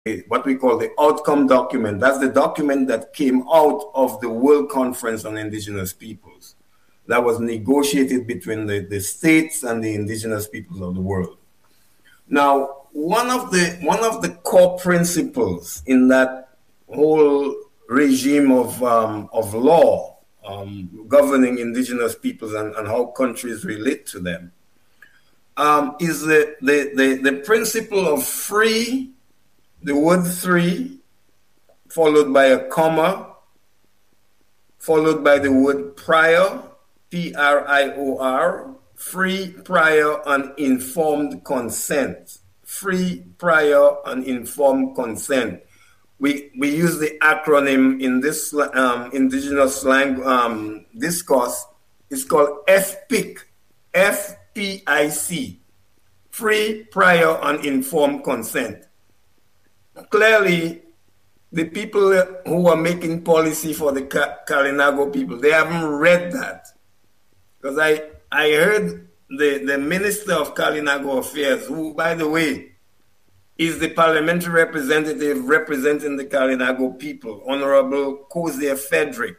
what we call the outcome document. That's the document that came out of the World Conference on Indigenous Peoples that was negotiated between the states and the indigenous peoples of the world. Now, one of the core principles in that whole regime of law governing indigenous peoples and how countries relate to them is the principle of free, the word free, followed by a comma, followed by the word prior, Prior, free, prior, and informed consent. Free, prior, and informed consent. We use the acronym in this indigenous slang discourse. It's called FPIC, FPIC, free, prior, and informed consent. Clearly, the people who are making policy for the Kalinago people, they haven't read that. Because I heard the Minister of Kalinago Affairs, who, by the way, is the parliamentary representative representing the Kalinago people, Honorable Cozier Frederick,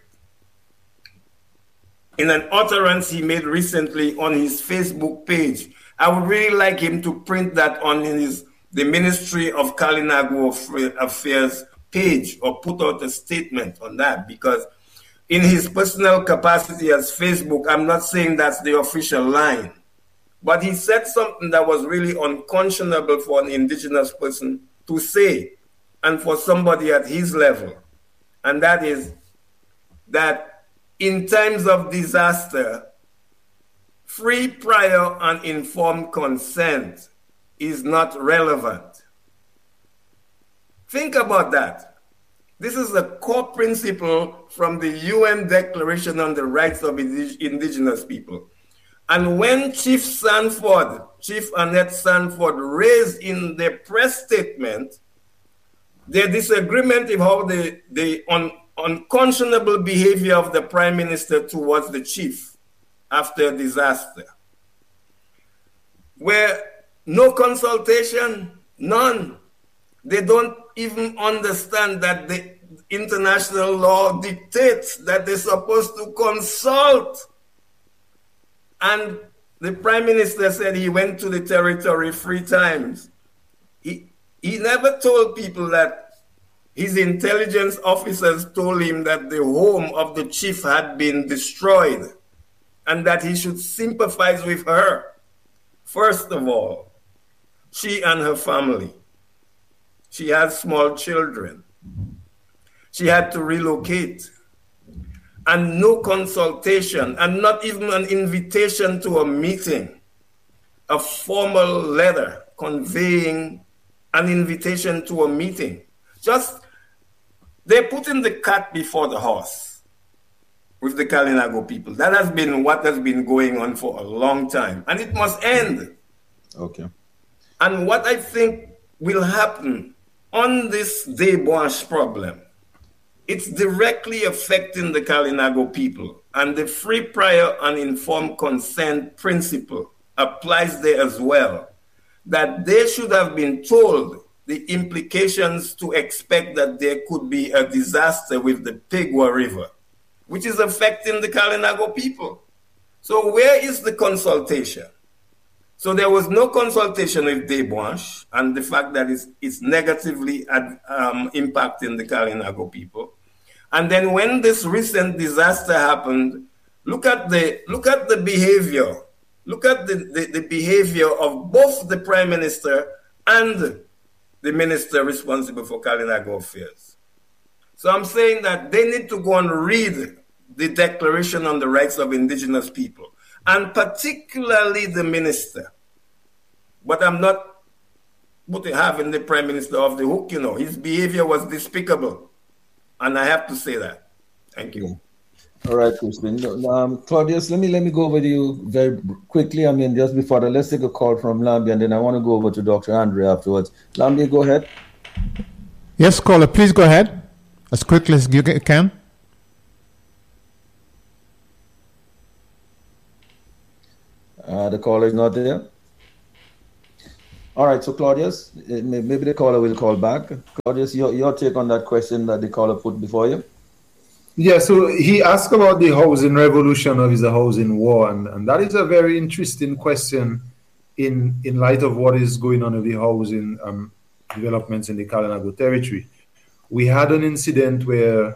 in an utterance he made recently on his Facebook page. I would really like him to print that on the Ministry of Kalinago Affairs page, or put out a statement on that, because in his personal capacity as Facebook, I'm not saying that's the official line, but he said something that was really unconscionable for an indigenous person to say, and for somebody at his level. And that is that in times of disaster, free, prior, and informed consent is not relevant. Think about that. This is a core principle from the UN Declaration on the Rights of Indigenous People. And when Chief Annette Sanford raised in their press statement their disagreement of how the unconscionable behavior of the Prime Minister towards the chief after a disaster, where no consultation, none. They don't even understand that the international law dictates that they're supposed to consult. And the Prime Minister said he went to the territory 3 times. He never told people that his intelligence officers told him that the home of the chief had been destroyed and that he should sympathize with her. First of all, she and her family. She has small children. She had to relocate. And no consultation, and not even an invitation to a meeting, a formal letter conveying an invitation to a meeting. Just, they're putting the cart before the horse with the Kalinago people. That has been what has been going on for a long time, and it must end. Okay. And what I think will happen on this Desbranches problem, it's directly affecting the Kalinago people, and the free, prior, and informed consent principle applies there as well, that they should have been told the implications to expect that there could be a disaster with the Pegua River, which is affecting the Kalinago people. So where is the consultation? So there was no consultation with Desbranches, and the fact that it's negatively impacting the Kalinago people. And then when this recent disaster happened, look at the behavior. Look at the behavior of both the Prime Minister and the Minister responsible for Kalinago Affairs. So I'm saying that they need to go and read the Declaration on the Rights of Indigenous People, and particularly the Minister. But I'm not having the Prime Minister off the hook, His behavior was despicable. And I have to say that. Thank you. All right, Crispin. Claudius, let me go over to you very quickly. Just before that, let's take a call from Lambia, and then I want to go over to Dr. Andre afterwards. Lambia, go ahead. Yes, caller, please go ahead as quickly as you can. The caller is not there. All right, so Claudius, maybe the caller will call back. Claudius, your take on that question that the caller put before you? Yeah, so he asked about the housing revolution or is a housing war, and that is a very interesting question in light of what is going on with the housing developments in the Kalinago territory. We had an incident where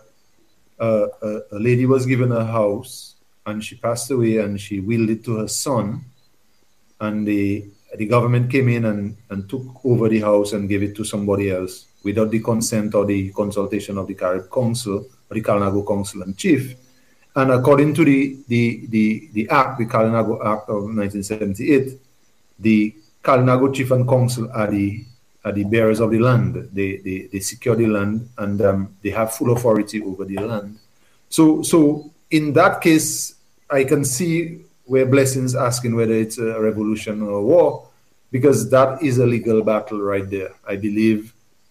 a lady was given a house and she passed away and she willed it to her son, and the government came in and took over the house and gave it to somebody else without the consent or the consultation of the Carib Council or the Kalinago Council and Chief. And according to the Act, the Kalinago Act of 1978, the Kalinago Chief and Council are the bearers of the land. They secure the land and they have full authority over the land. So in that case, I can see where Blessing's asking whether it's a revolution or a war, because that is a legal battle right there. I believe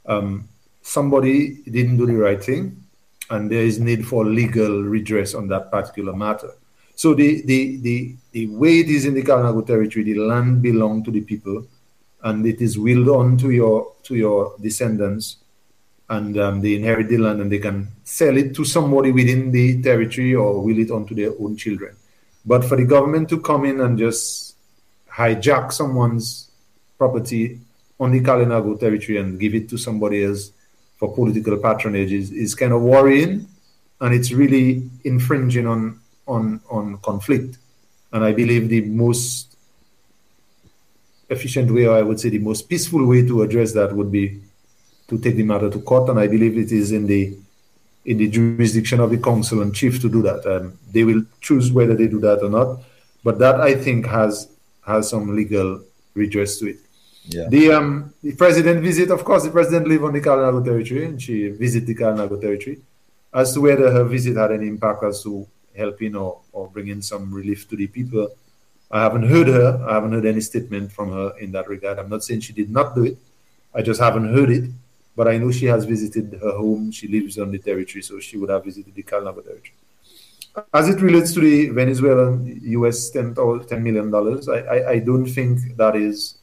somebody didn't do the right thing, and there is need for legal redress on that particular matter. So the way it is in the Kalinago territory, the land belongs to the people, and it is willed on to your descendants, and they inherit the land, and they can sell it to somebody within the territory or will it onto their own children. But for the government to come in and just hijack someone's property on the Kalinago territory and give it to somebody else for political patronage is kind of worrying, and it's really infringing on conflict. And I believe the most efficient way, or I would say the most peaceful way to address that would be to take the matter to court, and I believe it is in the jurisdiction of the council and chief to do that. They will choose whether they do that or not, but that I think has some legal redress to it. Yeah. The president visit, of course, the president live on the Kalinago territory, and she visit the Kalinago territory. As to whether her visit had any impact as to helping or bringing some relief to the people, I haven't heard her. I haven't heard any statement from her in that regard. I'm not saying she did not do it. I just haven't heard it. But I know she has visited her home. She lives on the territory, so she would have visited the Kalinago territory. As it relates to the Venezuelan US $10 million, I don't think that is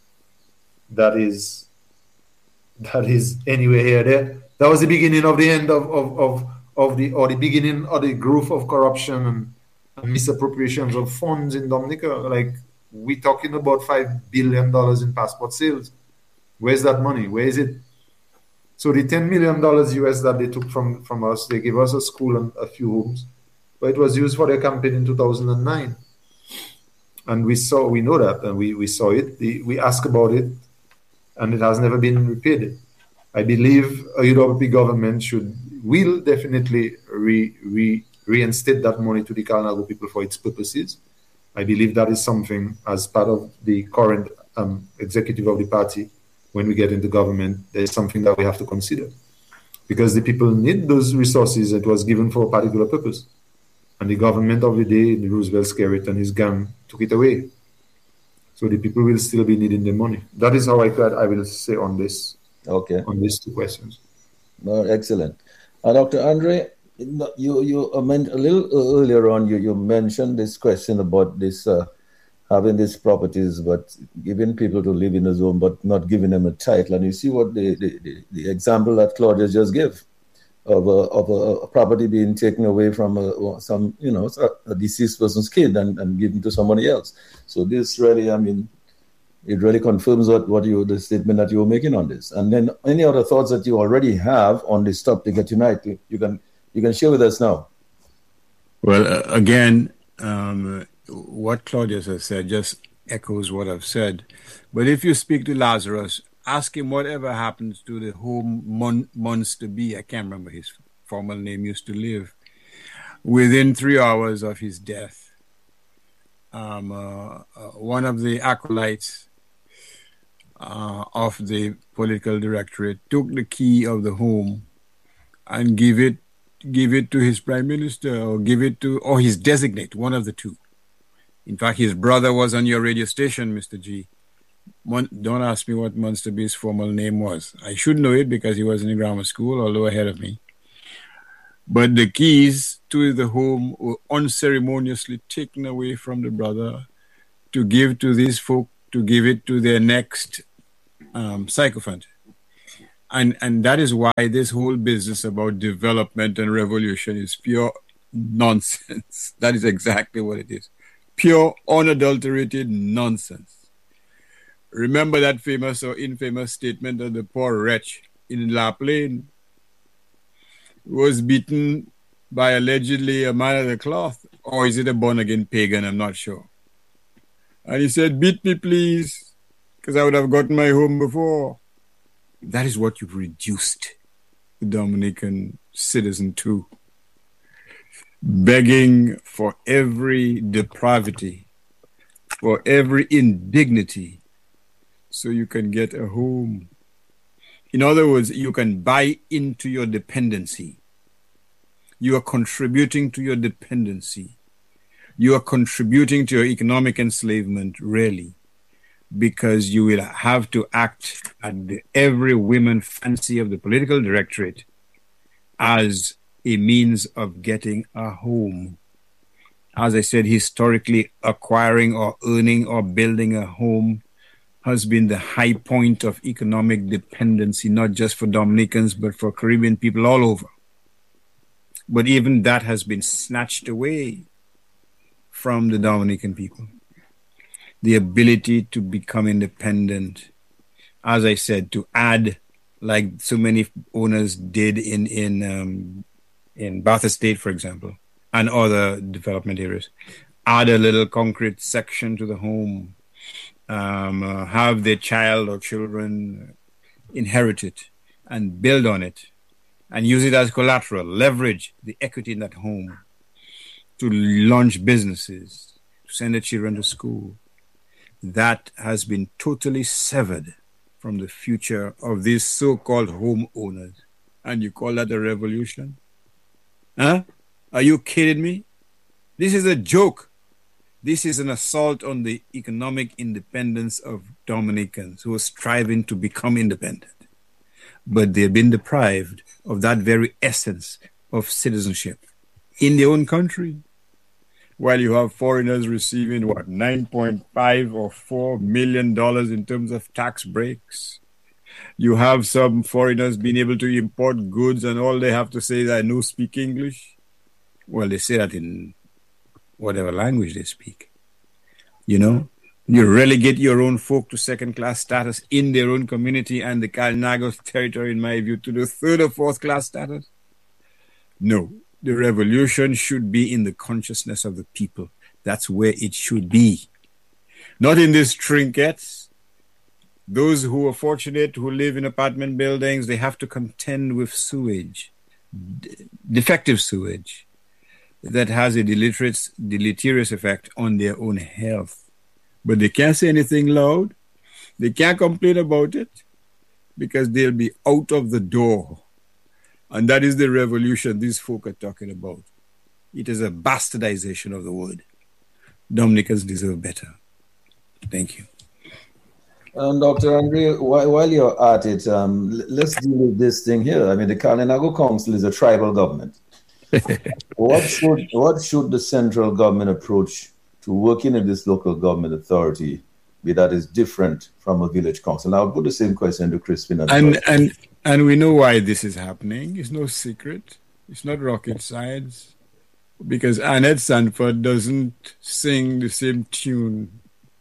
anywhere here there. That was the beginning of the end of the beginning of the growth of corruption and misappropriations of funds in Dominica. Like, we're talking about $5 billion in passport sales. Where's that money? Where is it? So the $10 million US that they took from us, they gave us a school and a few homes, but it was used for their campaign in 2009. And we know that, and we saw it. We asked about it, and it has never been repaid. I believe a European government will definitely reinstate that money to the Kalinago people for its purposes. I believe that is something, as part of the current executive of the party, when we get into government, there's something that we have to consider. Because the people need those resources. It was given for a particular purpose. And the government of the day, the Roosevelt Skerritt and his gang, took it away. So the people will still be needing the money. That is how I will say on this. Okay. On these two questions. No, excellent. Dr. Andre, you meant a little earlier on, you mentioned this question about this having these properties, but giving people to live in a zone, but not giving them a title. And you see what the example that Claudius just gave of a property being taken away from a deceased person's kid and given to somebody else. So this really, it really confirms the statement that you were making on this. And then any other thoughts that you already have on this topic tonight, you can share with us now. Well, again, what Claudius has said just echoes what I've said. But if you speak to Lazarus, ask him whatever happens to the home Monster B, I can't remember his formal name, used to live, within 3 hours of his death. One of the acolytes of the political directorate took the key of the home and give it to his prime minister, or his designate, one of the two. In fact, his brother was on your radio station, Mr. G. Don't ask me what Monster B's formal name was. I should know it because he was in the grammar school, although ahead of me. But the keys to the home were unceremoniously taken away from the brother to give to these folk, to give it to their next sycophant. And that is why this whole business about development and revolution is pure nonsense. That is exactly what it is. Pure, unadulterated nonsense. Remember that famous or infamous statement of the poor wretch in La Plaine who was beaten by allegedly a man of the cloth, or is it a born-again pagan? I'm not sure. And he said, "Beat me, please, because I would have gotten my home before." That is what you've reduced the Dominican citizen to. Begging for every depravity, for every indignity, so you can get a home. In other words, you can buy into your dependency. You are contributing to your dependency. You are contributing to your economic enslavement, really, because you will have to act at the every women fancy of the political directorate as a means of getting a home. As I said, historically, acquiring or earning or building a home has been the high point of economic dependency, not just for Dominicans, but for Caribbean people all over. But even that has been snatched away from the Dominican people. The ability to become independent, as I said, to add, like so many owners did in Bath Estate, for example, and other development areas, add a little concrete section to the home, have their child or children inherit it and build on it and use it as collateral, leverage the equity in that home to launch businesses, to send their children to school. That has been totally severed from the future of these so-called homeowners. And you call that a revolution? Huh? Are you kidding me? This is a joke. This is an assault on the economic independence of Dominicans who are striving to become independent. But they've been deprived of that very essence of citizenship in their own country. While you have foreigners receiving, what, $9.5 or $4 million in terms of tax breaks. You have some foreigners being able to import goods and all they have to say is, "I know speak English." Well, they say that in whatever language they speak. You know, you relegate your own folk to second-class status in their own community and the Kalinago territory, in my view, to the third or fourth-class status. No. The revolution should be in the consciousness of the people. That's where it should be. Not in these trinkets. Those who are fortunate, who live in apartment buildings, they have to contend with sewage, defective sewage, that has a deleterious effect on their own health. But they can't say anything loud. They can't complain about it because they'll be out of the door. And that is the revolution these folk are talking about. It is a bastardization of the word. Dominicans deserve better. Thank you. Dr. Andre, while you're at it, let's deal with this thing here. I mean, the Kalinago Council is a tribal government. What should the central government approach to working in this local government authority be that is different from a village council? Now, I'll put the same question to Crispin. And we know why this is happening. It's no secret. It's not rocket science. Because Annette Sanford doesn't sing the same tune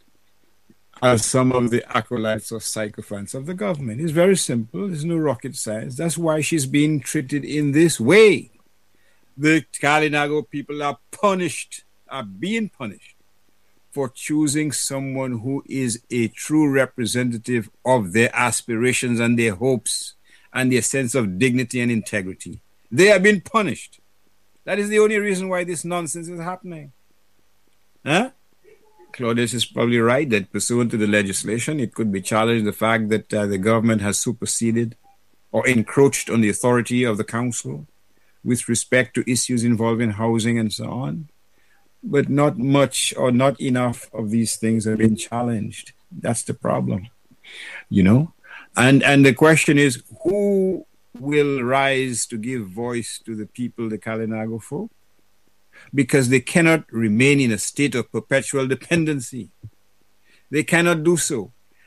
as some of the acolytes or sycophants of the government. It's very simple. There's no rocket science. That's why she's being treated in this way. The Kalinago people are being punished for choosing someone who is a true representative of their aspirations and their hopes and their sense of dignity and integrity. They have been punished. That is the only reason why this nonsense is happening. Huh? Claudius is probably right that pursuant to the legislation, it could be challenged the fact that the government has superseded or encroached on the authority of the council with respect to issues involving housing and so on. But not much or not enough of these things have been challenged. That's the problem, you know? And the question is, who will rise to give voice to the people, the Kalinago folk? Because they cannot remain in a state of perpetual dependency. They cannot do so.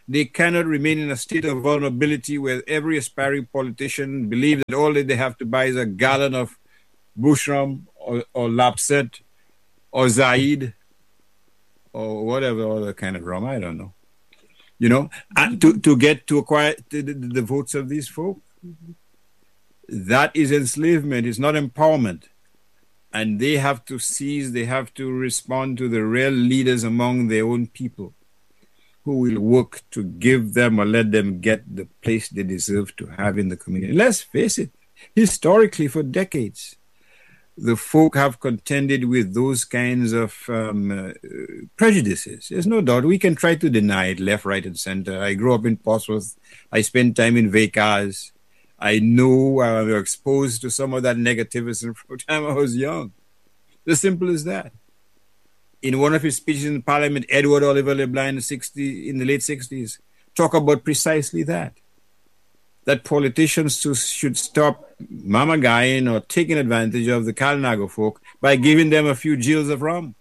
They cannot remain in a state of vulnerability where every aspiring politician believes that all that they have to buy is a gallon of Bushram or Lapset or Zaid or whatever other kind of rum, I don't know. You know, and to acquire the votes of these folk. That is enslavement. It's not empowerment. And they have to respond to the real leaders among their own people who will work to give them or let them get the place they deserve to have in the community. Let's face it, historically for decades, the folk have contended with those kinds of prejudices. There's no doubt. We can try to deny it left, right, and center. I grew up in Portsmouth. I spent time in Vekas. I know I was exposed to some of that negativism from the time I was young. As simple as that. In one of his speeches in Parliament, Edward Oliver LeBlanc in the late 60s, talk about precisely that politicians should stop mamagaying or taking advantage of the Kalinago folk by giving them a few gills of rum.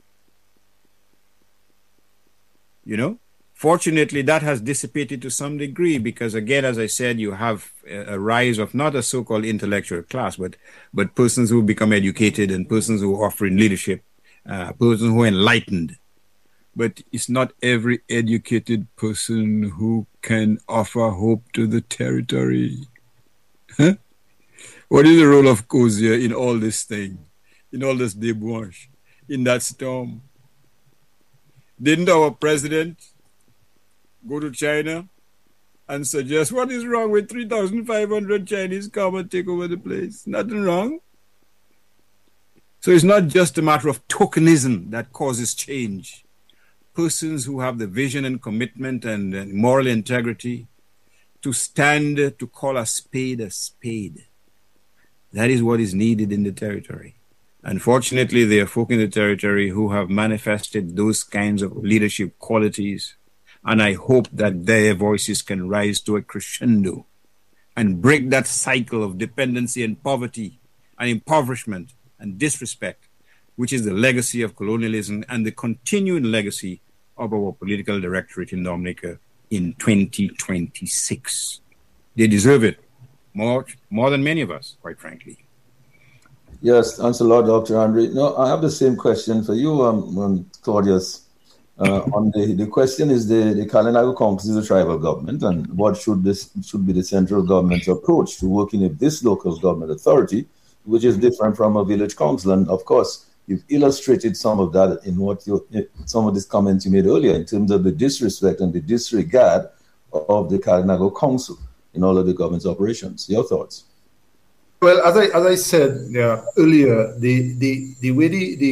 You know? Fortunately, that has dissipated to some degree because, again, as I said, you have a rise of not a so-called intellectual class, but persons who become educated and persons who are offering leadership, persons who are enlightened. But it's not every educated person who can offer hope to the territory. Huh? What is the role of Cozier in all this thing, in all this debauch, in that storm? Didn't our president go to China and suggest what is wrong with 3,500 Chinese come and take over the place? Nothing wrong. So it's not just a matter of tokenism that causes change. Persons who have the vision and commitment and moral integrity to stand to call a spade a spade. That is what is needed in the territory. Unfortunately, there are folk in the territory who have manifested those kinds of leadership qualities, and I hope that their voices can rise to a crescendo and break that cycle of dependency and poverty and impoverishment and disrespect, which is the legacy of colonialism and the continuing legacy of our political directorate in Dominica in 2026. They deserve it more than many of us, quite frankly. Yes, thanks a lot, Dr. Andre. No, I have the same question for you, Claudius. On the question is the Kalinago Council is a tribal government, and what should be the central government's approach to working with this local government authority, which is different from a village council? And of course, you've illustrated some of that in some of these comments you made earlier in terms of the disrespect and the disregard of the Kalinago Council in all of the government's operations. Your thoughts? Well, as I said earlier, the way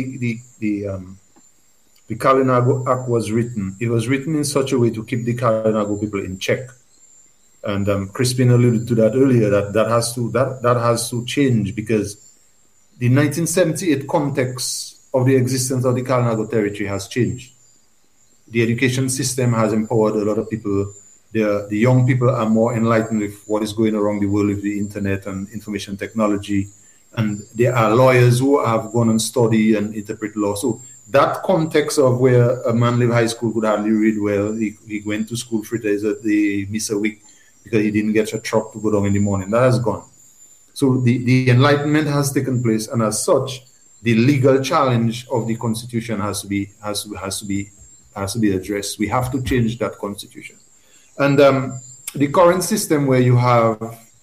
the Kalinago Act was written, it was written in such a way to keep the Kalinago people in check. And Crispin alluded to that earlier, that has to change because the 1978 context of the existence of the Kalinago territory has changed. The education system has empowered a lot of people. The young people are more enlightened with what is going around the world with the internet and information technology. And there are lawyers who have gone and studied and interpret law. So that context of where a man leave high school could hardly read well, he went to school 3 days that they miss a week because he didn't get a truck to go down in the morning. That has gone. So the enlightenment has taken place, and as such, the legal challenge of the constitution has to be addressed. We have to change that constitution. And the current system where you have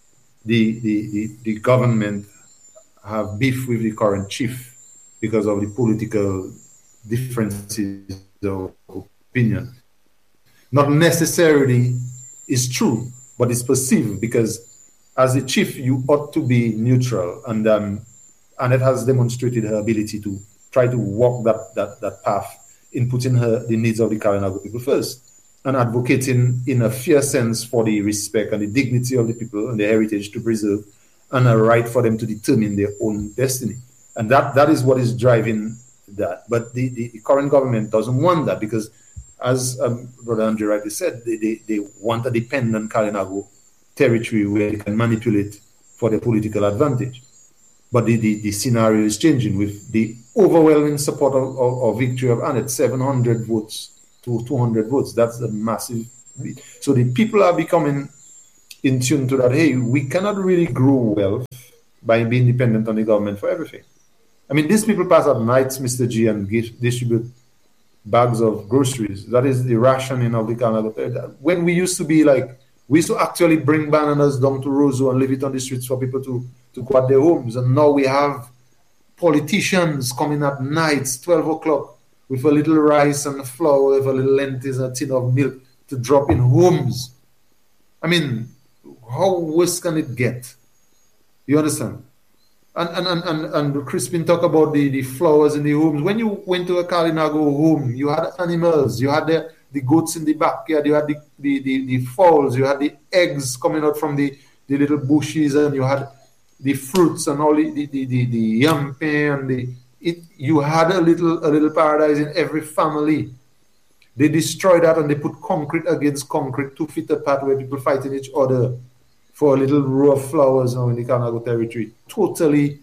the government have beef with the current chief because of the political differences of opinion, not necessarily is true, but it's perceived because as a chief, you ought to be neutral, and it has demonstrated her ability to try to walk that path in putting the needs of the Kalinago people first and advocating in a fair sense for the respect and the dignity of the people and their heritage to preserve and a right for them to determine their own destiny. And that is what is driving that. But the current government doesn't want that because, as Brother Andre rightly said, they want a dependent Kalinago territory where they can manipulate for their political advantage. But the scenario is changing with the overwhelming support of victory of Annette, 700 votes to 200 votes. That's a massive So the people are becoming in tune to that. Hey, we cannot really grow wealth by being dependent on the government for everything. I mean, these people pass at nights, Mr. G, and distribute bags of groceries. That is the rationing of the Canada. When we used to be like, we used to actually bring bananas down to Roseau and leave it on the streets for people to go at their homes. And now we have politicians coming at nights, 12 o'clock, with a little rice and flour, with a little lentils and a tin of milk to drop in homes. I mean, how worse can it get? You understand? And Crispin talk about the flowers in the homes. When you went to a Kalinago home, you had animals, you had the goats in the backyard, you had the fowls, you had the eggs coming out from the little bushes, and you had the fruits and all the yampe and you had a little paradise in every family. They destroyed that and they put concrete against concrete 2 feet apart where people fighting each other for a little row of flowers now in the Kanago territory. Totally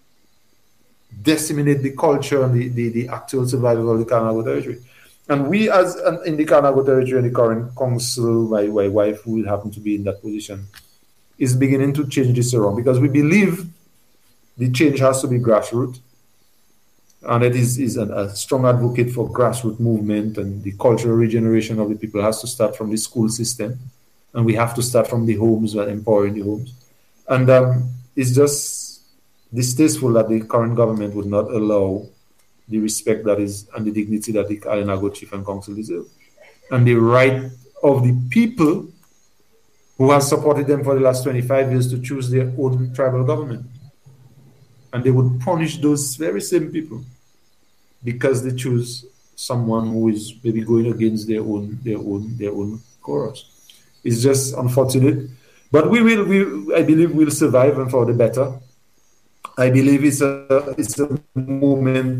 disseminate the culture and the actual survival of the Kanago territory. And we as in the Kanago territory and the current council, my wife who will happen to be in that position, is beginning to change this around because we believe the change has to be grassroots. And it is a strong advocate for grassroots movement, and the cultural regeneration of the people has to start from the school system. And we have to start from the homes and empowering the homes. And it's just distasteful that the current government would not allow the respect that is and the dignity that the Kalinago Chief and Council deserve. And the right of the people who has supported them for the last 25 years to choose their own tribal government. And they would punish those very same people because they choose someone who is maybe going against their own chorus. It's just unfortunate, but we I believe we'll survive and for the better. I believe it's a moment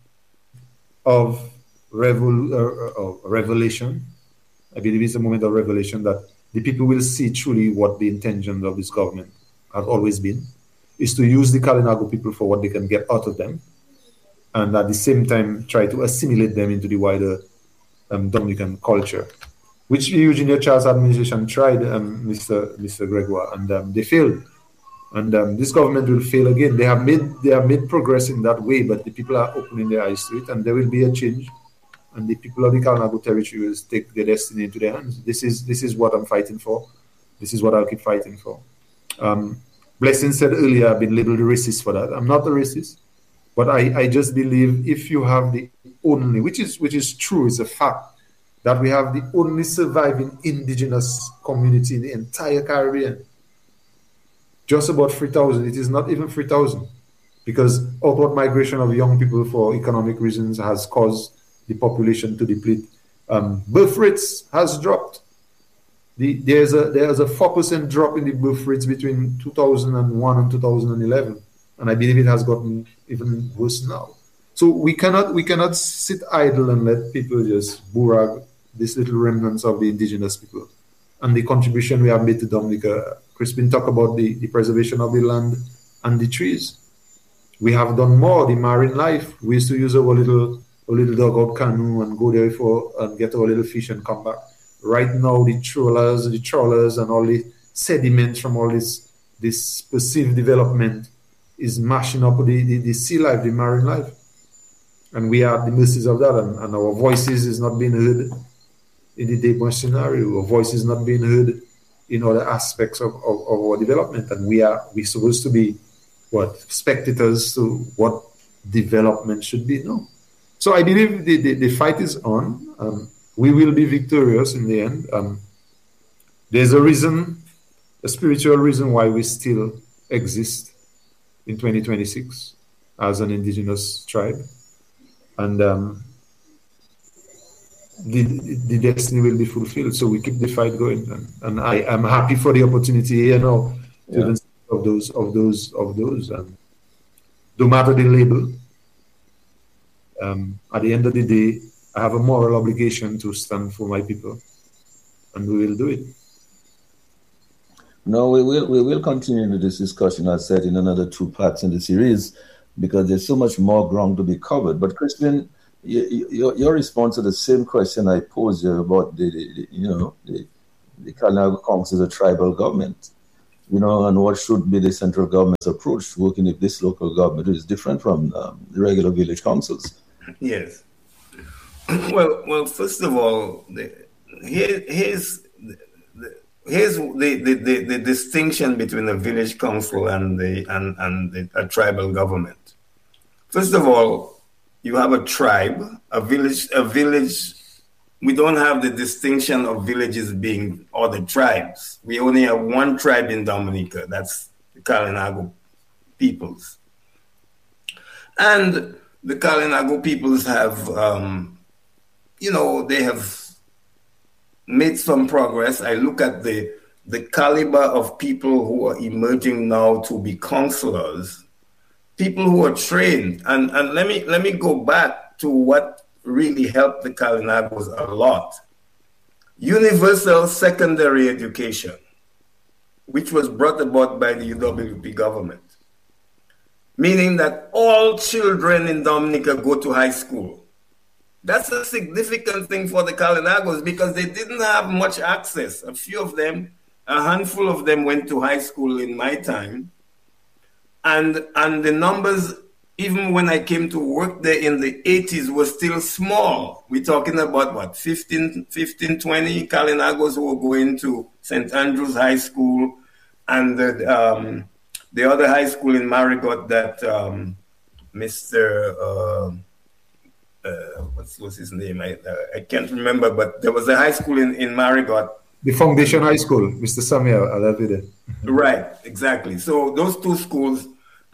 of revelation. I believe it's a moment of revelation that the people will see truly what the intentions of this government have always been, is to use the Kalinago people for what they can get out of them, and at the same time try to assimilate them into the wider Dominican culture, which the Eugenia Charles administration tried, Mr. Gregoire, and they failed. And this government will fail again. They have made progress in that way, but the people are opening their eyes to it, and there will be a change. And the people of the Kalinago territory will take their destiny into their hands. This is what I'm fighting for. This is what I'll keep fighting for. Blessing said earlier, I've been labeled a racist for that. I'm not a racist, but I just believe if you have the only, which is true, it's a fact, that we have the only surviving indigenous community in the entire Caribbean. Just about 3,000. It is not even 3,000, because outward migration of young people for economic reasons has caused the population to deplete. Birth rates has dropped. There's a 4% drop in the birth rates between 2001 and 2011, and I believe it has gotten even worse now. So we cannot sit idle and let people just burag these little remnants of the indigenous people and the contribution we have made to Dominica. Crispin talked about the preservation of the land and the trees. We have done more. The marine life. We used to use our little dugout canoe and go there and get our little fish and come back. Right now, the trawlers, and all the sediments from all this perceived development is mashing up the sea life, the marine life. And we are at the mercies of that, and our voices is not being heard in the Debonche scenario. Our voice is not being heard in other aspects of our development. And we're supposed to be spectators to what development should be. No. So I believe the fight is on. We will be victorious in the end. There's a spiritual reason why we still exist in 2026 as an indigenous tribe. And the destiny will be fulfilled. So we keep the fight going. And I am happy for the opportunity here now of those. No matter the label, at the end of the day, I have a moral obligation to stand for my people, and we will do it. No, we will continue this discussion, as I said, in another 2 parts in the series, because there's so much more ground to be covered. But Crispin, your response to the same question I posed you about the Kalinago Council is a tribal government, and what should be the central government's approach to working with this local government is different from the regular village councils. Yes. Well, first of all, here's the distinction between a village council and a tribal government. First of all, you have a tribe, a village. We don't have the distinction of villages being other tribes. We only have one tribe in Dominica. That's the Kalinago peoples. And the Kalinago peoples have, they have made some progress. I look at the caliber of people who are emerging now to be counselors, people who are trained. And let me go back to what really helped the Kalinagos a lot. Universal secondary education, which was brought about by the UWP government, meaning that all children in Dominica go to high school. That's a significant thing for the Kalinagos because they didn't have much access. A few of them, a handful of them went to high school in my time. And the numbers, even when I came to work there in the 80s, were still small. We're talking about, 15, 20 Kalinagos who were going to St. Andrews High School and the other high school in Marigot that what's his name? I can't remember, but there was a high school in Marigot. The Foundation High School, Mr. Samuel Alavide. Right, exactly. So those two schools,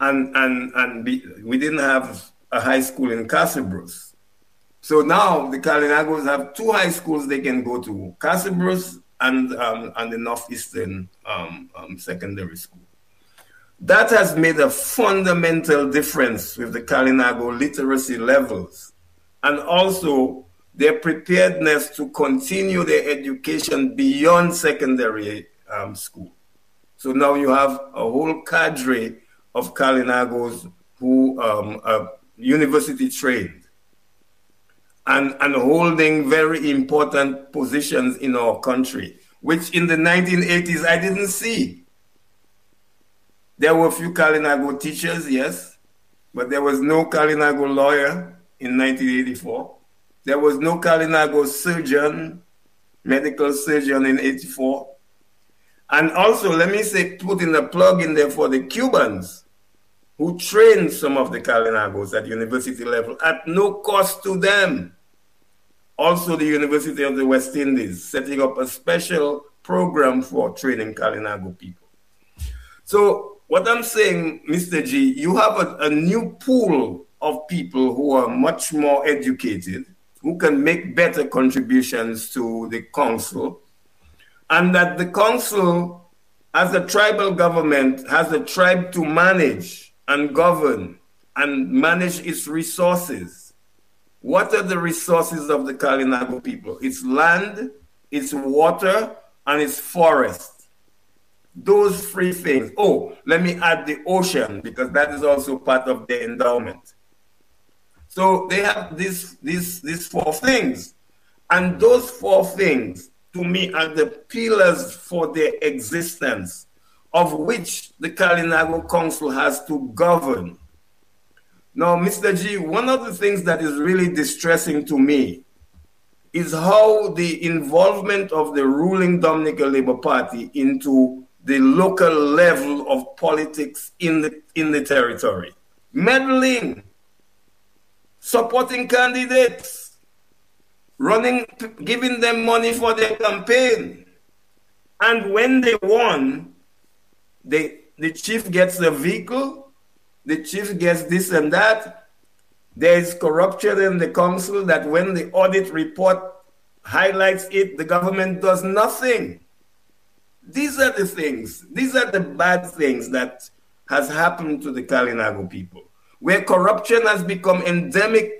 we didn't have a high school in Casabros. So now the Kalinagos have two high schools they can go to, Casabros and the Northeastern Secondary School. That has made a fundamental difference with the Kalinago literacy levels and also their preparedness to continue their education beyond secondary school. So now you have a whole cadre of Kalinagos who are university trained and holding very important positions in our country, which in the 1980s I didn't see. There were a few Kalinago teachers, yes, but there was no Kalinago lawyer in 1984. There was no Kalinago surgeon, medical surgeon in 84. And also, let me say, put in a plug in there for the Cubans who trained some of the Kalinagos at university level at no cost to them. Also, the University of the West Indies setting up a special program for training Kalinago people. So, what I'm saying, Mr. G, you have a new pool of people who are much more educated, who can make better contributions to the council, and that the council, as a tribal government, has a tribe to manage and govern and manage its resources. What are the resources of the Kalinago people? It's land, it's water, and it's forest. Those three things. Oh, let me add the ocean because that is also part of their endowment. So they have these four things. And those four things, to me, are the pillars for their existence, of which the Kalinago Council has to govern. Now, Mr. G, one of the things that is really distressing to me is how the involvement of the ruling Dominica Labour Party into the local level of politics in the territory. Meddling, supporting candidates, giving them money for their campaign. And when they won, the chief gets a vehicle, the chief gets this and that. There is corruption in the council that when the audit report highlights it, the government does nothing. These are the things, these are the bad things that has happened to the Kalinago people, where corruption has become endemic,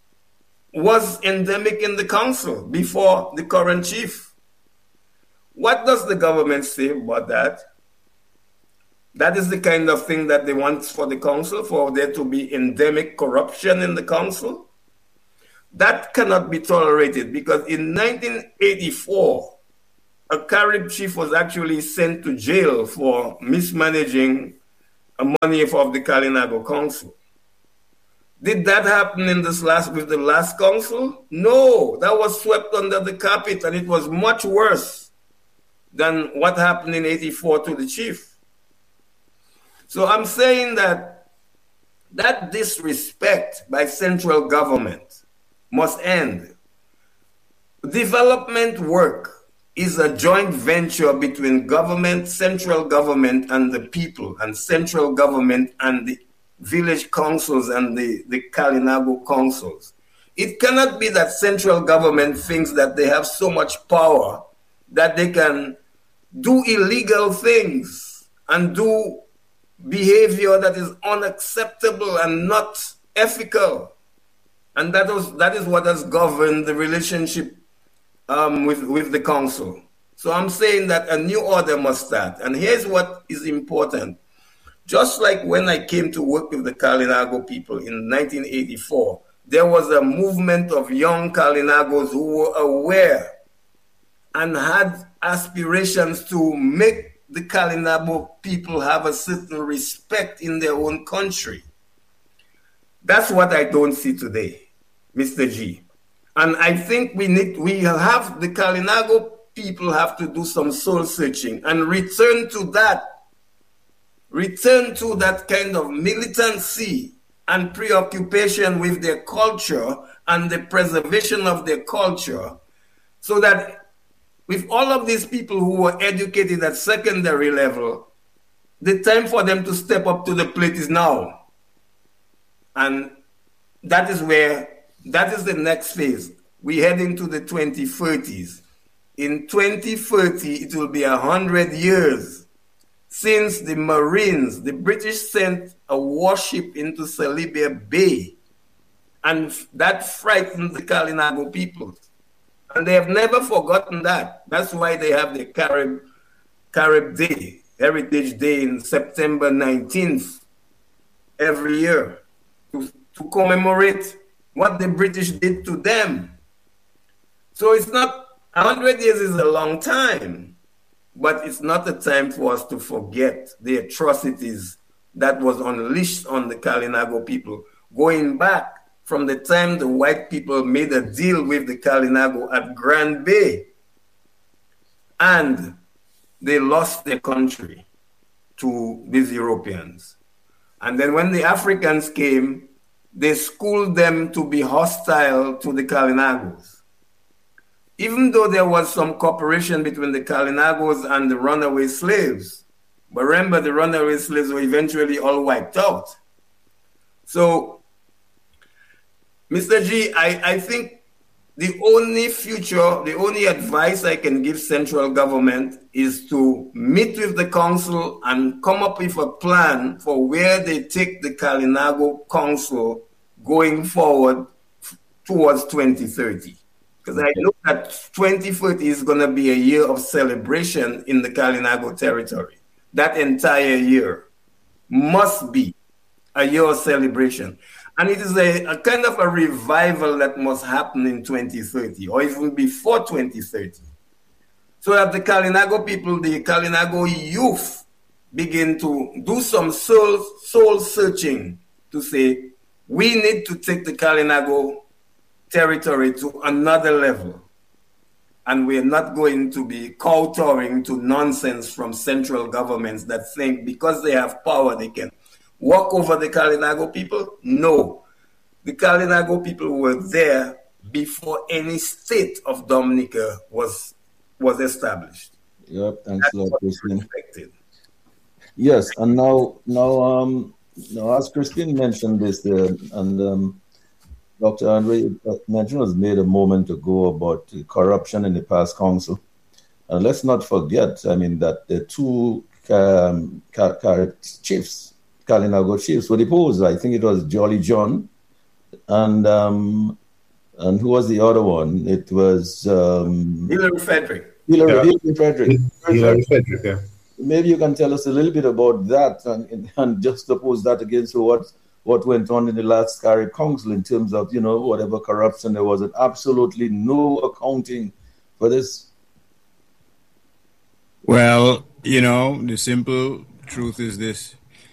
was endemic in the council before the current chief. What does the government say about that? That is the kind of thing that they want for the council, for there to be endemic corruption in the council. That cannot be tolerated, because in 1984, a Carib chief was actually sent to jail for mismanaging money of the Kalinago Council. Did that happen with the last council? No, that was swept under the carpet, and it was much worse than what happened in 84 to the chief. So I'm saying that disrespect by central government must end. Development work is a joint venture between government, central government, and the people, and central government and the village councils and the Kalinago councils. It cannot be that central government thinks that they have so much power that they can do illegal things and do behavior that is unacceptable and not ethical. And that is what has governed the relationship with the council. So I'm saying that a new order must start. And here's what is important. Just like when I came to work with the Kalinago people in 1984, there was a movement of young Kalinagos who were aware and had aspirations to make the Kalinago people have a certain respect in their own country. That's what I don't see today, Mr. G. And I think the Kalinago people have to do some soul searching and return to that kind of militancy and preoccupation with their culture and the preservation of their culture, so that with all of these people who were educated at secondary level, the time for them to step up to the plate is now. And that is the next phase. We head into the 2030s. In 2030, it will be 100 years since the Marines, the British sent a warship into Celebia Bay, and that frightened the Kalinago people. And they have never forgotten that. That's why they have the Carib Day, Heritage Day in September 19th every year to commemorate what the British did to them. So it's not, 100 years is a long time, but it's not a time for us to forget the atrocities that was unleashed on the Kalinago people, going back from the time the white people made a deal with the Kalinago at Grand Bay, and they lost their country to these Europeans. And then when the Africans came, they schooled them to be hostile to the Kalinagos. Even though there was some cooperation between the Kalinagos and the runaway slaves, but remember, the runaway slaves were eventually all wiped out. So, Mr. G, I think the only advice I can give central government is to meet with the council and come up with a plan for where they take the Kalinago Council going forward towards 2030. Because I know that 2030 is going to be a year of celebration in the Kalinago territory. That entire year must be a year of celebration. And it is a kind of a revival that must happen in 2030 or even before 2030. So that the Kalinago people, the Kalinago youth, begin to do some soul searching to say, we need to take the Kalinago territory to another level. And we're not going to be kowtowing to nonsense from central governments that think because they have power, they can walk over the Kalinago people. No. The Kalinago people were there before any state of Dominica was established. Yep, thanks a lot, Christine. Yes, and now, as Christine mentioned this, and Dr. Andre mentioned was made a moment ago about corruption in the past council. And let's not forget, that the two chiefs, Kalinago chiefs, were deposed. I think it was Jolly John, and who was the other one? It was Hilary Frederick. Hilary Frederick. Hilary Frederick, yeah. Maybe you can tell us a little bit about that and just oppose that against what what went on in the last Scary Council in terms of, whatever corruption there was, and absolutely no accounting for this? Well, the simple truth is this.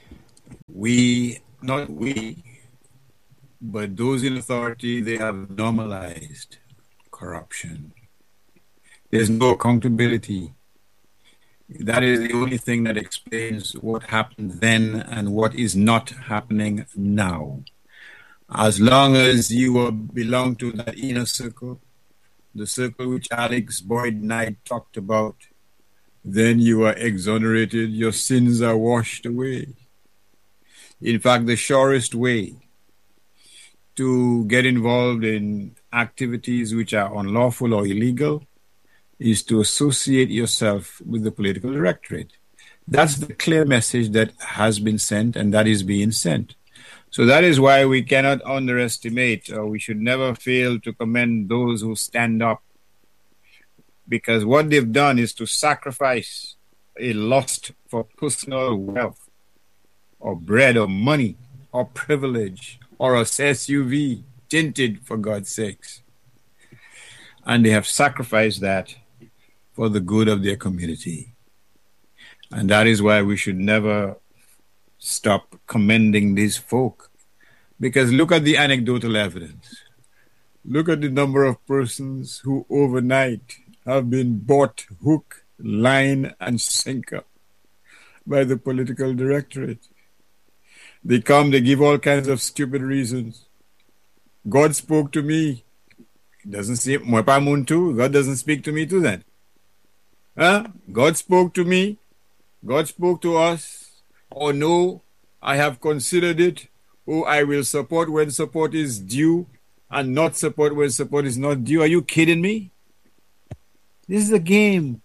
Not we, but those in authority, they have normalized corruption. There's no accountability. That is the only thing that explains what happened then and what is not happening now. As long as you belong to that inner circle, the circle which Alex Boyd Knight talked about, then you are exonerated, your sins are washed away. In fact, the surest way to get involved in activities which are unlawful or illegal is to associate yourself with the political directorate. That's the clear message that has been sent and that is being sent. So that is why we cannot underestimate, or we should never fail to commend those who stand up, because what they've done is to sacrifice a lust for personal wealth or bread or money or privilege or a SUV tinted, for God's sakes. And they have sacrificed that for the good of their community. And that is why we should never stop commending these folk. Because look at the anecdotal evidence. Look at the number of persons who overnight have been bought hook, line, and sinker by the political directorate. They come, they give all kinds of stupid reasons. God spoke to me. It doesn't say, God doesn't speak to me too then. God spoke to me. God spoke to us. Oh no, I have considered it. Oh, I will support when support is due and not support when support is not due. Are you kidding me? This is a game.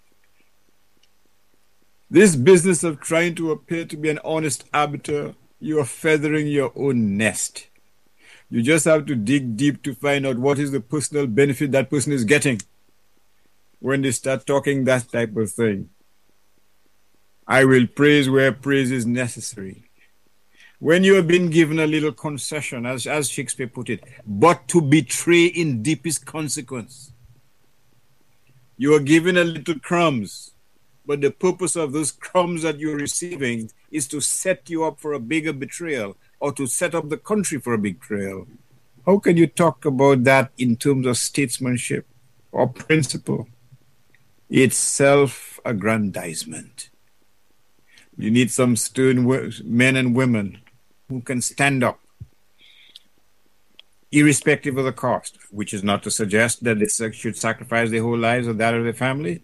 This business of trying to appear to be an honest arbiter, you are feathering your own nest. You just have to dig deep to find out what is the personal benefit that person is getting when they start talking that type of thing. I will praise where praise is necessary. When you have been given a little concession, as Shakespeare put it, but to betray in deepest consequence. You are given a little crumbs, but the purpose of those crumbs that you're receiving is to set you up for a bigger betrayal or to set up the country for a big betrayal. How can you talk about that in terms of statesmanship or principle? It's self-aggrandizement. You need some stern men and women who can stand up, irrespective of the cost, which is not to suggest that they should sacrifice their whole lives or that of their family.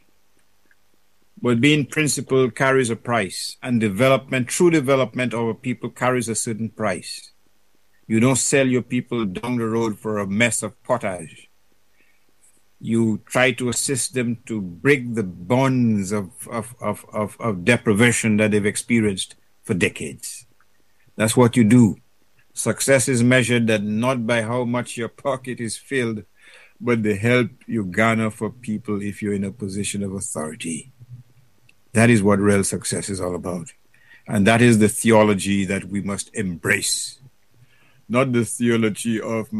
But being principled carries a price, and true development of a people carries a certain price. You don't sell your people down the road for a mess of pottage. You try to assist them to break the bonds of deprivation that they've experienced for decades. That's what you do. Success is measured not by how much your pocket is filled, but the help you garner for people if you're in a position of authority. That is what real success is all about. And that is the theology that we must embrace. Not the theology of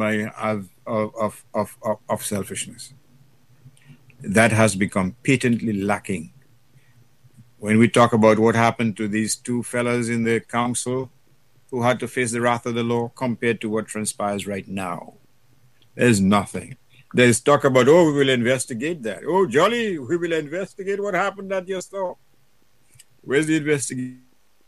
selfishness. That has become patently lacking. When we talk about what happened to these two fellas in the council who had to face the wrath of the law compared to what transpires right now, there's nothing. There's talk about, we will investigate that. Oh, jolly, we will investigate what happened at your store. Where's the investigation?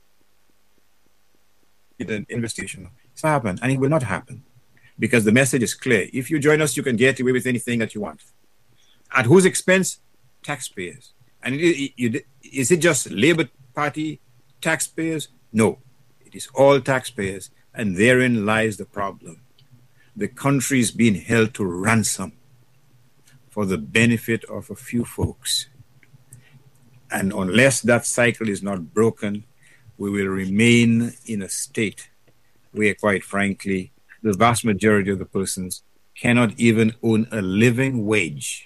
It's not happened, and it will not happen. Because the message is clear. If you join us, you can get away with anything that you want. At whose expense? Taxpayers. And is it just Labour Party taxpayers? No. It is all taxpayers, and therein lies the problem. The country is being held to ransom for the benefit of a few folks. And unless that cycle is not broken, we will remain in a state where, quite frankly, the vast majority of the persons cannot even own a living wage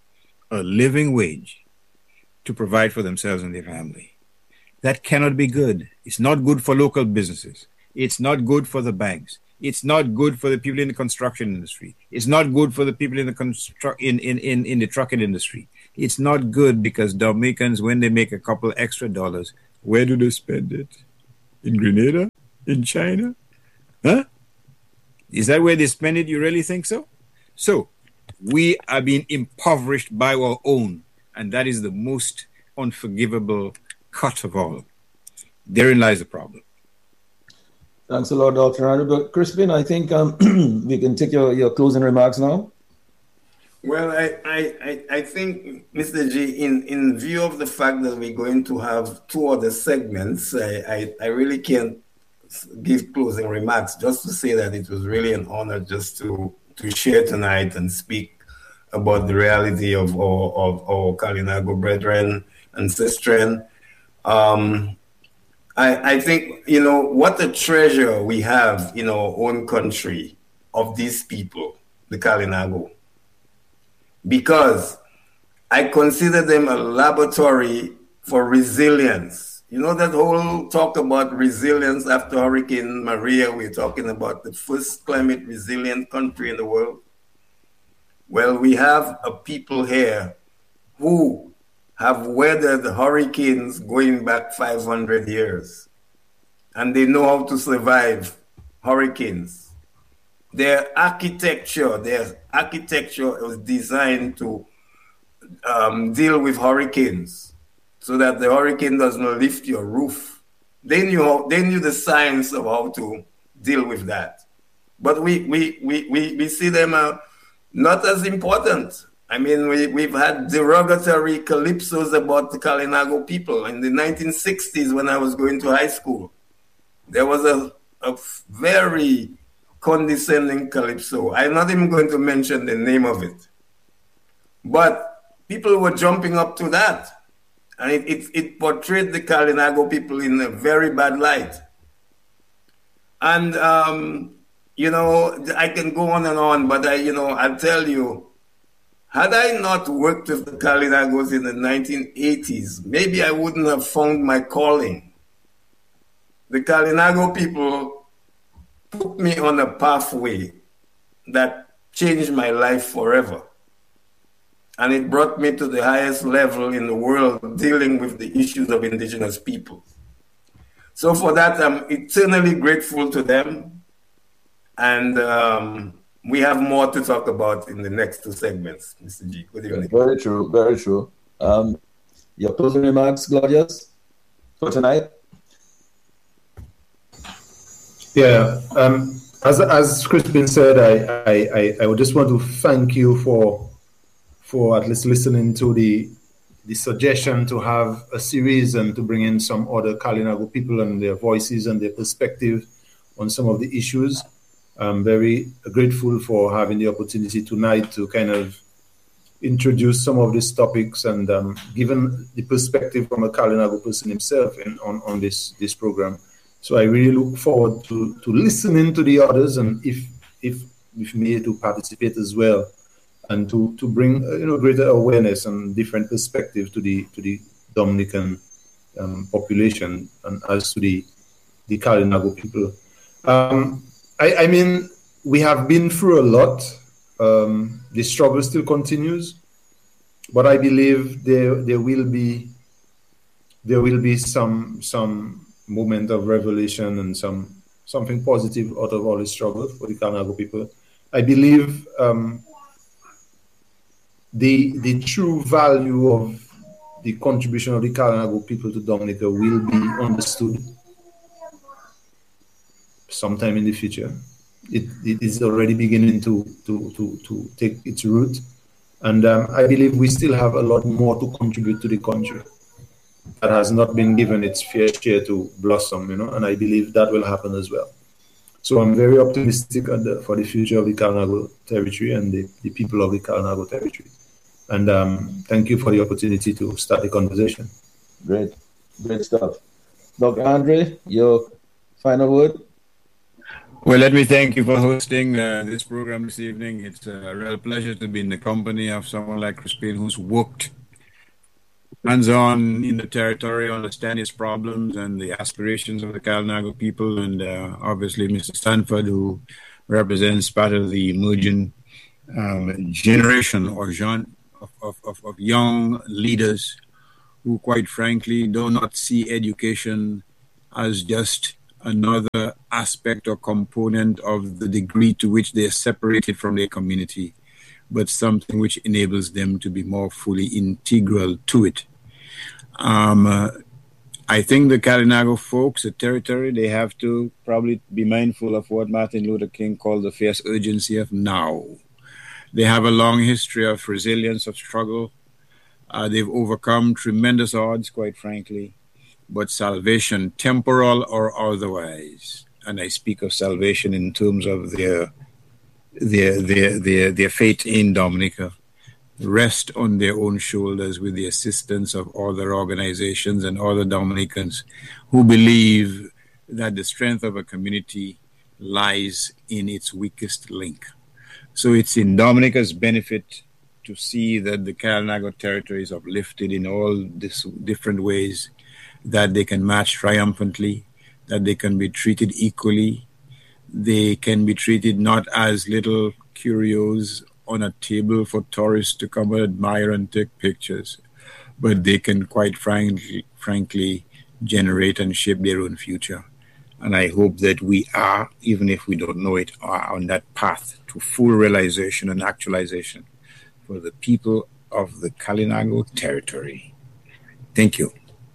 to provide for themselves and their family. That cannot be good. It's not good for local businesses. It's not good for the banks. It's not good for the people in the construction industry. It's not good for the people in the in the trucking industry. It's not good because Dominicans, when they make a couple extra dollars, where do they spend it? In Grenada? In China? Huh? Is that where they spend it? You really think so? So we are being impoverished by our own, and that is the most unforgivable cut of all. Therein lies the problem. Thanks a lot, Dr. Andrew. But Crispin, I think we can take your closing remarks now. Well, I think, Mr. G, in view of the fact that we're going to have two other segments, I really can't give closing remarks, just to say that it was really an honor just to share tonight and speak about the reality of our Kalinago brethren and sistren. I think, what a treasure we have in our own country of these people, the Kalinago, because I consider them a laboratory for resilience. You know that whole talk about resilience after Hurricane Maria, we're talking about the first climate resilient country in the world. Well, we have a people here who have weathered hurricanes going back 500 years, and they know how to survive hurricanes. Their architecture was designed to deal with hurricanes, so that the hurricane does not lift your roof. They knew the science of how to deal with that. But we see them not as important. I mean, we've had derogatory calypsos about the Kalinago people. In the 1960s, when I was going to high school, there was a very condescending calypso. I'm not even going to mention the name of it. But people were jumping up to that. And it portrayed the Kalinago people in a very bad light. And, I can go on and on, but I'll tell you, had I not worked with the Kalinagos in the 1980s, maybe I wouldn't have found my calling. The Kalinago people put me on a pathway that changed my life forever. And it brought me to the highest level in the world dealing with the issues of indigenous people. So for that, I'm eternally grateful to them. And we have more to talk about in the next two segments, Mr. G. Good evening. Very true, very true. Your closing remarks, Glorious, for tonight? Yeah, as Crispin said, I would just want to thank you for at least listening to the suggestion to have a series and to bring in some other Kalinago people and their voices and their perspective on some of the issues. I'm very grateful for having the opportunity tonight to kind of introduce some of these topics and given the perspective from a Kalinago person himself on this program. So I really look forward to listening to the others and if me to participate as well and to bring greater awareness and different perspectives to the Dominican population and as to the Kalinago people. I mean, we have been through a lot. The struggle still continues, but I believe there will be some moment of revelation and something positive out of all the struggle for the Kalinago people. I believe the true value of the contribution of the Kalinago people to Dominica will be understood sometime in the future. It is already beginning to take its root, and I believe we still have a lot more to contribute to the country that has not been given its fair share to blossom, and I believe that will happen as well. So I'm very optimistic for the future of the Kalinago territory and the people of the Kalinago territory. And thank you for the opportunity to start the conversation. Great stuff. Dr. Andre, your final word? Well, let me thank you for hosting this program this evening. It's a real pleasure to be in the company of someone like Crispin who's worked hands-on in the territory, understand its problems and the aspirations of the Kalinago people, and obviously Mr. Stanford, who represents part of the emerging generation or genre of young leaders who, quite frankly, do not see education as just another aspect or component of the degree to which they are separated from their community, but something which enables them to be more fully integral to it. I think the Kalinago folks, the territory, they have to probably be mindful of what Martin Luther King called the fierce urgency of now. They have a long history of resilience, of struggle. They've overcome tremendous odds, quite frankly, but salvation, temporal or otherwise, and I speak of salvation in terms of their fate in Dominica, rest on their own shoulders with the assistance of other organizations and other Dominicans who believe that the strength of a community lies in its weakest link. So it's in Dominica's benefit to see that the Kalinago territory is uplifted in all these different ways, that they can march triumphantly, that they can be treated equally. They can be treated not as little curios on a table for tourists to come and admire and take pictures, but they can quite frankly generate and shape their own future. And I hope that we are, even if we don't know it, are on that path to full realization and actualization for the people of the Kalinago territory. Thank you.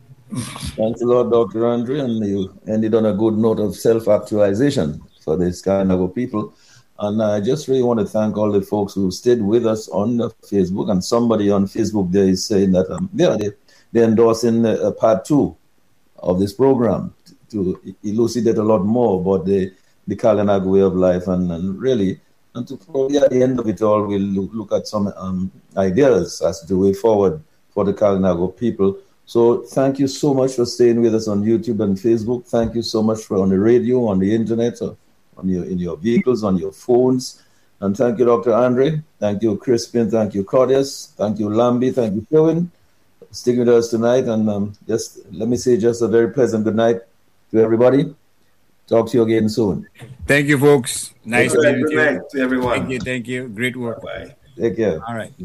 Thanks a lot, Dr. Andre, and you ended on a good note of self-actualization for this Kalinago people. And I just really want to thank all the folks who stayed with us on the Facebook. And somebody on Facebook there is saying that they're endorsing part 2 of this program to elucidate a lot more about the Kalinago way of life, and really, and to probably at the end of it all, we'll look at some ideas as to the way forward for the Kalinago people. So thank you so much for staying with us on YouTube and Facebook. Thank you so much for on the radio, on the internet, in your vehicles, on your phones. And thank you, Dr. Andre. Thank you, Crispin. Thank you, Claudius. Thank you, Lambi. Thank you, Kevin, sticking with us tonight. And just let me say just a very pleasant good night to everybody. Talk to you again soon. Thank you, folks. Nice to meet you. Good night to everyone. Thank you. Great work. Bye. Take care. All right.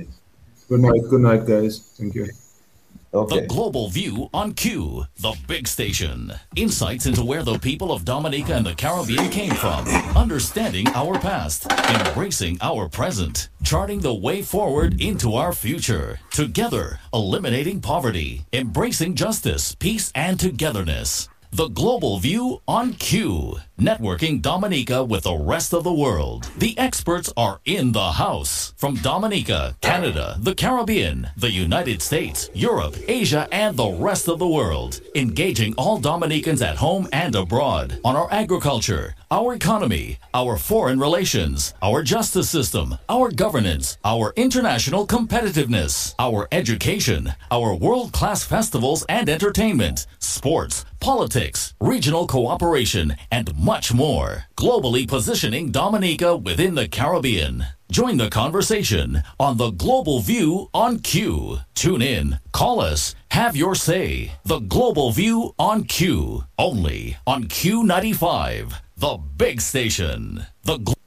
Good night, guys. Thank you. Okay. The Global View on Q, the big station. Insights into where the people of Dominica and the Caribbean came from. Understanding our past. Embracing our present. Charting the way forward into our future. Together, eliminating poverty. Embracing justice, peace, and togetherness. The Global View on Q. Networking Dominica with the rest of the world. The experts are in the house. From Dominica, Canada, the Caribbean, the United States, Europe, Asia, and the rest of the world. Engaging all Dominicans at home and abroad on our agriculture, our economy, our foreign relations, our justice system, our governance, our international competitiveness, our education, our world-class festivals and entertainment, sports, politics, regional cooperation, and much more. Globally positioning Dominica within the Caribbean. Join the conversation on the Global View on Q. Tune in, call us, have your say. The Global View on Q. Only on Q95, the big station.